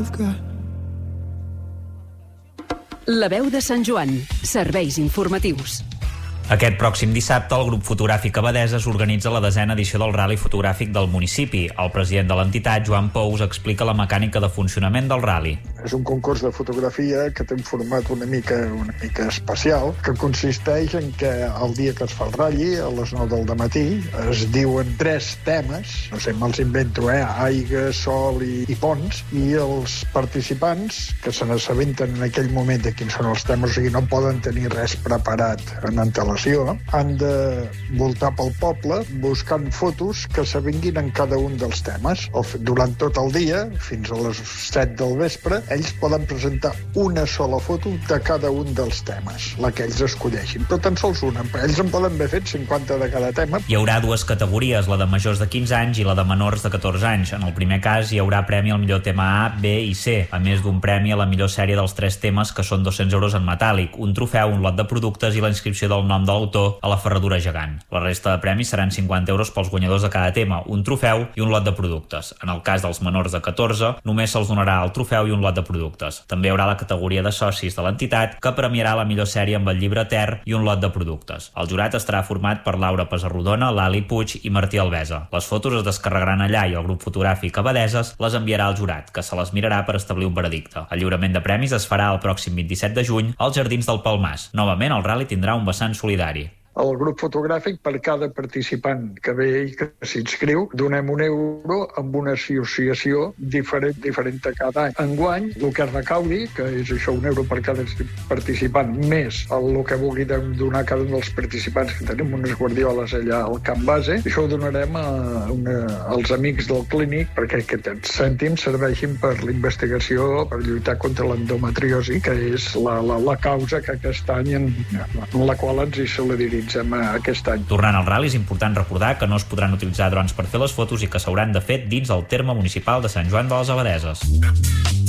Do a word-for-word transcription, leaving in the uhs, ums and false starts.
I've got. La veu de Sant Joan. Serveis informatius. Aquest pròxim dissabte, el grup fotogràfic Abadeses organitza la desena edició del Rally Fotogràfic del municipi. El president de l'entitat, Joan Pous, explica la mecànica de funcionament del rally. És un concurs de fotografia que té un format una mica, una mica especial, que consisteix en que el dia que es fa el rally, a les nou del dematí, es diuen tres temes, no sé, me'ls invento, eh? Aigua, sol i, i ponts, i els participants, que se n'assabenten en aquell moment de quins són els temes, o sigui, no poden tenir res preparat en antelació, han de voltar pel poble buscant fotos que s'avinguin en cada un dels temes. Durant tot el dia, fins a les set del vespre, ells poden presentar una sola foto de cada un dels temes, la que ells escolleixin, però tan sols una. Ells en poden haver fet cinquanta de cada tema. Hi haurà dues categories, la de majors de quinze anys i la de menors de catorze anys. En el primer cas hi haurà premi al millor tema A, B i C, a més d'un premi a la millor sèrie dels tres temes, que són dos-cents euros en metàl·lic, un trofeu, un lot de productes i la inscripció del nom de l'autor a la ferradura gegant. La resta de premis seran cinquanta euros pels guanyadors de cada tema, un trofeu i un lot de productes. En el cas dels menors de catorze, només se'ls donarà el trofeu i un lot de productes. També hi haurà la categoria de socis de l'entitat, que premiarà la millor sèrie amb el llibre Ter i un lot de productes. El jurat estarà format per Laura Pesarrodona, Lali Puig i Martí Albesa. Les fotos es descarregaran allà i el grup fotogràfic Abadeses les enviarà al jurat, que se les mirarà per establir un veredicte. El lliurament de premis es farà el pròxim vint-i-set de juny als Jardins del Palmàs. Novament, el rally tindrà un vessant solidari. El grup fotogràfic, per cada participant que ve i que s'inscriu, donem un euro amb una associació diferent, diferent a cada any. Enguany, el que es recaudi, que és això, un euro per cada participant, més el que vulgui donar cada un dels participants, que tenim unes guardioles allà al camp base, això ho donarem a una, als amics del clínic perquè aquests cèntims serveixin per l'investigació, per lluitar contra l'endometriosi, que és la, la, la causa que aquest any en, en la qual ens hi solidaritzem aquest any. Tornant al rally, és important recordar que no es podran utilitzar drons per fer les fotos i que s'hauran de fer dins el terme municipal de Sant Joan de les Abadeses.